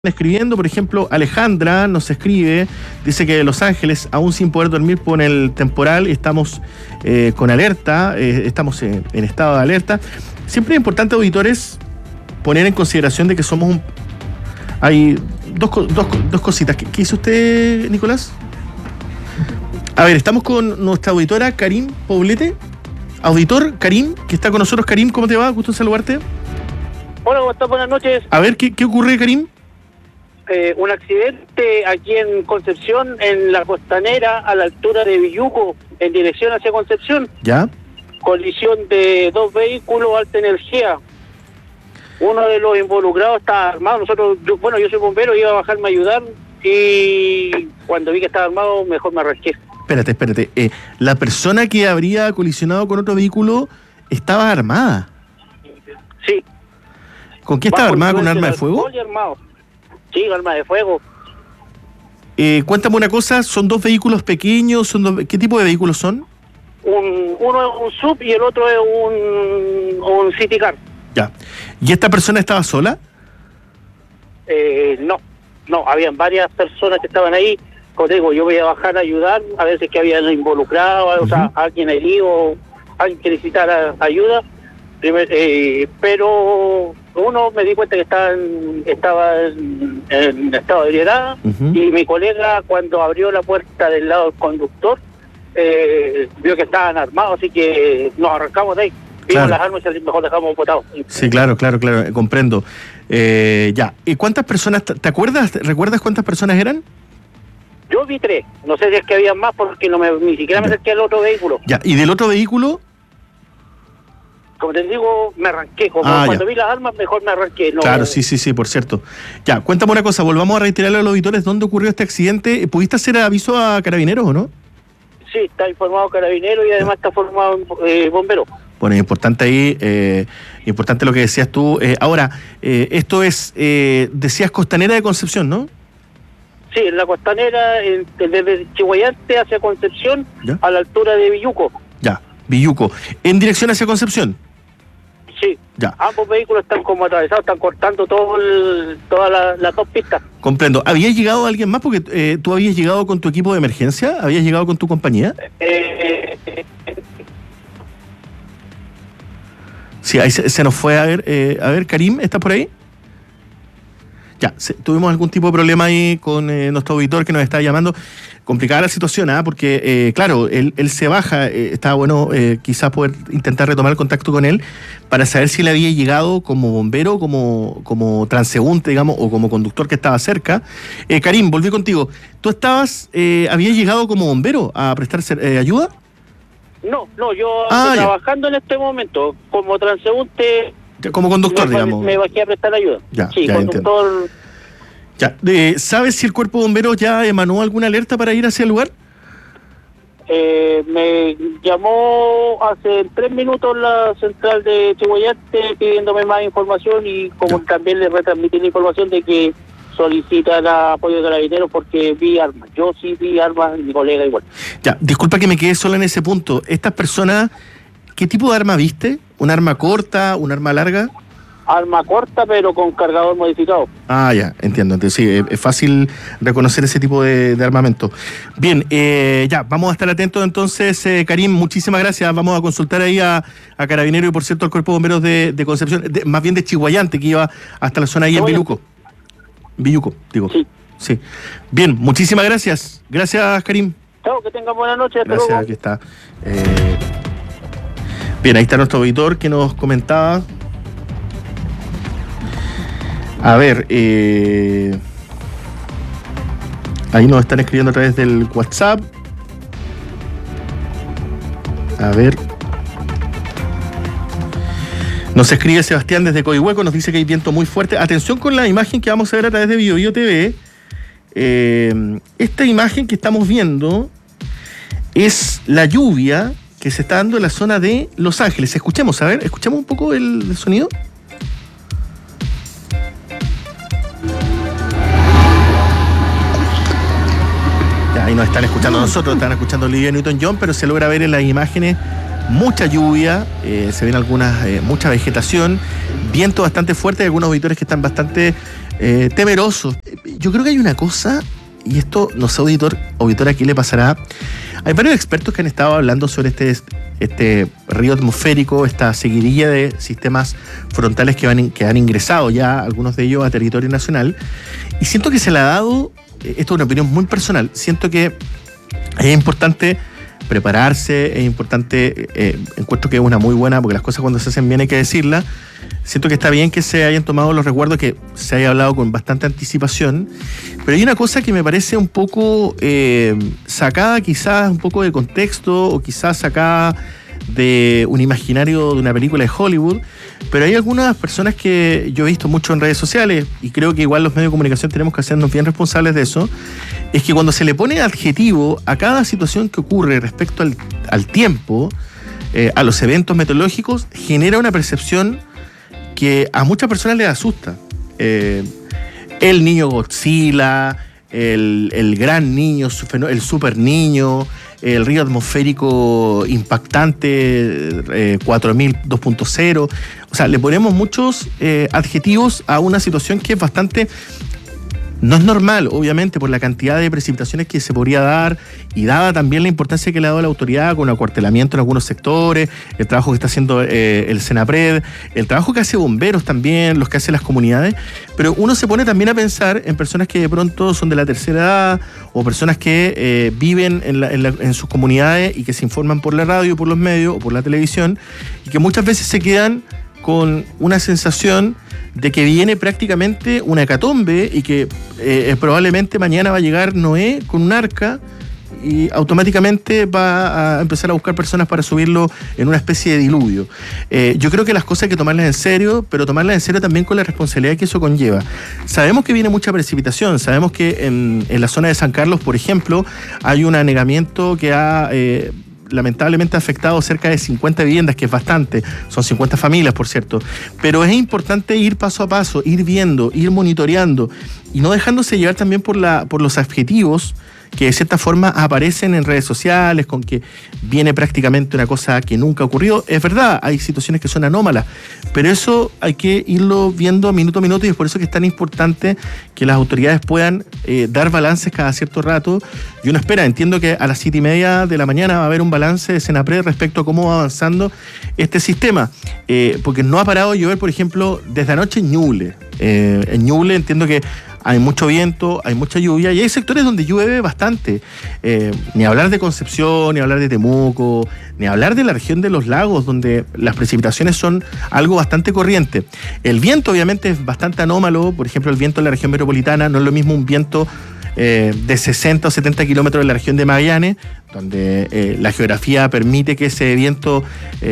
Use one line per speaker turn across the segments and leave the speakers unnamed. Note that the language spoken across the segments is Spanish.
escribiendo, por ejemplo, Alejandra nos escribe, dice que Los Ángeles, aún sin poder dormir por el temporal, estamos con alerta, estamos en estado de alerta. Siempre es importante, auditores, poner en consideración de que somos un... Hay dos cositas. ¿Qué hizo usted, Nicolás? A ver, estamos con nuestra auditora, Karim Poblete. Auditor, Karim, que está con nosotros. Karim, ¿cómo te va? Gusto en saludarte.
Hola, ¿cómo estás? Buenas noches.
A ver, ¿qué ocurre, Karim?
Un accidente aquí en Concepción, en la costanera, a la altura de Villuco, en dirección hacia Concepción.
¿Ya?
Colisión de dos vehículos alta energía. Uno de los involucrados estaba armado. Yo soy bombero, iba a bajarme a ayudar y cuando vi que estaba armado, mejor me arranqué.
Espérate. La persona que habría colisionado con otro vehículo estaba armada.
Sí.
¿Con qué estaba armada? ¿Con un arma de fuego?
Armado. Sí, arma de fuego.
Cuéntame una cosa, ¿son dos vehículos pequeños? ¿Qué tipo de vehículos son?
Uno es un sub y el otro es un city car.
Ya. ¿Y esta persona estaba sola?
No, habían varias personas que estaban ahí. Como te digo, yo voy a bajar a ayudar, a veces que habían involucrado, o sea, alguien herido, alguien que necesitara ayuda. Pero uno me di cuenta que estaba en estado de ebriedad, y mi colega, cuando abrió la puerta del lado del conductor, vio que estaban armados, así que nos arrancamos de ahí. Vimos las armas y mejor dejamos botados.
Sí, claro, comprendo. Ya. ¿Y cuántas personas, recuerdas cuántas personas eran?
Yo vi 3, no sé si es que había más porque ni siquiera me acerqué al otro vehículo.
Ya, ¿y del otro vehículo?
Como te digo, me arranqué. Cuando vi las armas, mejor me arranqué. No...
Claro, sí, por cierto. Ya, cuéntame una cosa, volvamos a reiterarle a los auditores dónde ocurrió este accidente. ¿Pudiste hacer aviso a Carabineros o no?
Sí, está informado Carabineros y además está formado bombero.
Bueno, importante ahí, importante lo que decías tú. Ahora, esto es, decías Costanera de Concepción, ¿no?
Sí, en la costanera, desde Chihuayante hacia Concepción, ¿ya? A la altura de Villuco.
Ya, Villuco. ¿En dirección hacia Concepción?
Sí, ya. Ambos vehículos están como atravesados, están cortando todas las dos pistas.
Comprendo. ¿Había llegado alguien más? Porque tú habías llegado con tu equipo de emergencia, ¿habías llegado con tu compañía? Sí, ahí se nos fue a ver, Karim, ¿estás por ahí? Ya, tuvimos algún tipo de problema ahí con nuestro auditor que nos está llamando. Complicada la situación, porque, claro, él se baja. Estaba bueno quizás poder intentar retomar el contacto con él para saber si él había llegado como bombero, como transeúnte, digamos, o como conductor que estaba cerca. Karim, volví contigo. ¿Tú habías llegado como bombero a prestar ayuda?
No, yo estoy trabajando en este momento como transeúnte.
Como conductor, digamos.
Me bajé a prestar ayuda. Sí, conductor.
Ya. ¿Sabes si el cuerpo de bomberos ya emanó alguna alerta para ir hacia el lugar?
Me llamó hace 3 minutos la central de Chihuayante pidiéndome más información y también le retransmití la información de que solicita el apoyo de Carabineros porque vi armas. Yo sí vi armas y mi colega igual.
Ya, disculpa que me quedé sola en ese punto. Estas personas, ¿qué tipo de arma viste? ¿Un arma corta? ¿Un arma larga?
Arma corta, pero con cargador modificado.
Ya, entiendo. Entonces, sí, es fácil reconocer ese tipo de armamento. Bien, ya, vamos a estar atentos entonces, Karim, muchísimas gracias. Vamos a consultar ahí a Carabineros y, por cierto, al Cuerpo de Bomberos de Concepción, más bien de Chihuayante, que iba hasta la zona ahí en Villuco, digo. Sí. Bien, muchísimas gracias. Gracias, Karim.
Chao, que tengan buena noche.
Gracias, luego. Aquí está. Bien, ahí está nuestro auditor que nos comentaba. A ver, ahí nos están escribiendo a través del WhatsApp. A ver. Nos escribe Sebastián desde Coihueco, nos dice que hay viento muy fuerte. Atención con la imagen que vamos a ver a través de BioBio TV. Esta imagen que estamos viendo es la lluvia que se está dando en la zona de Los Ángeles. Escuchemos un poco el sonido. Ahí nos están escuchando nosotros, están escuchando Olivia Newton-John, pero se logra ver en las imágenes mucha lluvia, se ven mucha vegetación, viento bastante fuerte, y algunos auditores que están bastante temerosos. Yo creo que hay una cosa, y esto no sé, auditora, ¿qué le pasará? Hay varios expertos que han estado hablando sobre este río atmosférico, esta seguidilla de sistemas frontales que han ingresado ya, algunos de ellos a territorio nacional, y siento que se le ha dado, esto es una opinión muy personal, siento que es importante prepararse, es importante, encuentro que es una muy buena, porque las cosas cuando se hacen bien hay que decirlas. Siento que está bien que se hayan tomado los resguardos, que se haya hablado con bastante anticipación, pero hay una cosa que me parece un poco sacada quizás un poco de contexto, o quizás sacada de un imaginario de una película de Hollywood, pero hay algunas personas que yo he visto mucho en redes sociales, y creo que igual los medios de comunicación tenemos que hacernos bien responsables de eso, es que cuando se le pone adjetivo a cada situación que ocurre respecto al tiempo, a los eventos meteorológicos, genera una percepción que a muchas personas les asusta. El niño Godzilla, el gran niño, el super niño, el río atmosférico impactante 4000 2.0. O sea, le ponemos muchos adjetivos a una situación que es bastante... No es normal, obviamente, por la cantidad de precipitaciones que se podría dar, y dada también la importancia que le ha dado la autoridad con acuartelamiento en algunos sectores, el trabajo que está haciendo el Senapred, el trabajo que hace bomberos también, los que hacen las comunidades, pero uno se pone también a pensar en personas que de pronto son de la tercera edad, o personas que viven en sus comunidades y que se informan por la radio, por los medios o por la televisión, y que muchas veces se quedan con una sensación de que viene prácticamente una hecatombe, y que probablemente mañana va a llegar Noé con un arca y automáticamente va a empezar a buscar personas para subirlo en una especie de diluvio. Yo creo que las cosas hay que tomarlas en serio, pero tomarlas en serio también con la responsabilidad que eso conlleva. Sabemos que viene mucha precipitación, sabemos que en la zona de San Carlos, por ejemplo, hay un anegamiento que ha... lamentablemente ha afectado cerca de 50 viviendas, que es bastante, son 50 familias, por cierto, pero es importante ir paso a paso, ir viendo, ir monitoreando, y no dejándose llevar también por los adjetivos que de cierta forma aparecen en redes sociales, con que viene prácticamente una cosa que nunca ocurrió. Es verdad, hay situaciones que son anómalas, pero eso hay que irlo viendo minuto a minuto, y es por eso que es tan importante que las autoridades puedan dar balances cada cierto rato. Y uno espera, entiendo que a las 7:30 de la mañana va a haber un balance de Senapred respecto a cómo va avanzando este sistema, porque no ha parado de llover, por ejemplo, desde anoche en Ñuble. En Ñuble entiendo que hay mucho viento, hay mucha lluvia, y hay sectores donde llueve bastante. Ni hablar de Concepción, ni hablar de Temuco, ni hablar de la región de los lagos, donde las precipitaciones son algo bastante corriente. El viento obviamente es bastante anómalo. Por ejemplo, el viento en la región metropolitana no es lo mismo un viento de 60 o 70 kilómetros en la región de Magallanes, donde la geografía permite que ese viento,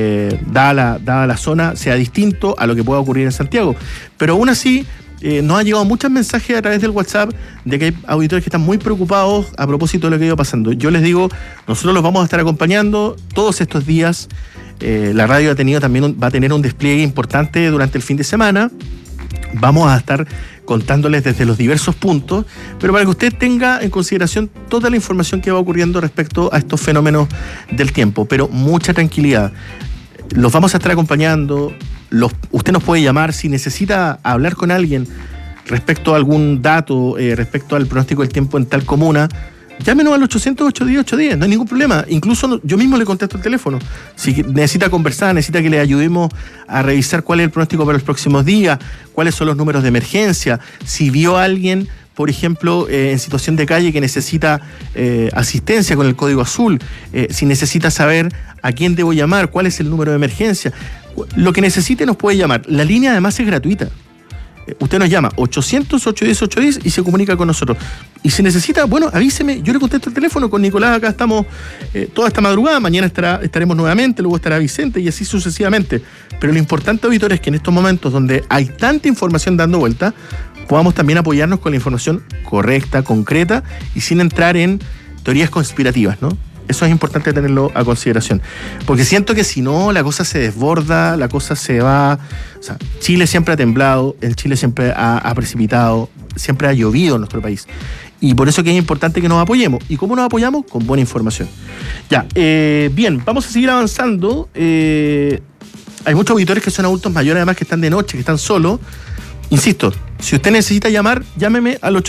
dada la zona, sea distinto a lo que pueda ocurrir en Santiago. Pero aún así, nos han llegado muchos mensajes a través del WhatsApp de que hay auditores que están muy preocupados a propósito de lo que ha ido pasando. Yo les digo, nosotros los vamos a estar acompañando todos estos días. La radio va a tener un despliegue importante durante el fin de semana. Vamos a estar contándoles desde los diversos puntos, pero para que usted tenga en consideración toda la información que va ocurriendo respecto a estos fenómenos del tiempo. Pero mucha tranquilidad. Los vamos a estar acompañando. Usted nos puede llamar si necesita hablar con alguien respecto a algún dato, respecto al pronóstico del tiempo en tal comuna. Llámenos al 800-810-810, no hay ningún problema. Incluso yo mismo le contesto el teléfono. Si necesita conversar, necesita que le ayudemos a revisar cuál es el pronóstico para los próximos días, cuáles son los números de emergencia, si vio a alguien, por ejemplo, en situación de calle que necesita asistencia con el código azul, si necesita saber a quién debo llamar, cuál es el número de emergencia. Lo que necesite nos puede llamar. La línea además es gratuita. Usted nos llama 800-810-810 y se comunica con nosotros. Y si necesita, bueno, avíseme, yo le contesto el teléfono. Con Nicolás acá estamos toda esta madrugada, mañana estaremos nuevamente, luego estará Vicente y así sucesivamente. Pero lo importante, auditor, es que en estos momentos donde hay tanta información dando vuelta, podamos también apoyarnos con la información correcta, concreta y sin entrar en teorías conspirativas, ¿no? Eso es importante tenerlo a consideración. Porque siento que si no, la cosa se desborda, la cosa se va... O sea, Chile siempre ha temblado, en Chile siempre ha precipitado, siempre ha llovido en nuestro país. Y por eso que es importante que nos apoyemos. ¿Y cómo nos apoyamos? Con buena información. Ya, bien, vamos a seguir avanzando. Hay muchos auditores que son adultos mayores, además, que están de noche, que están solos. Insisto, si usted necesita llamar, llámeme al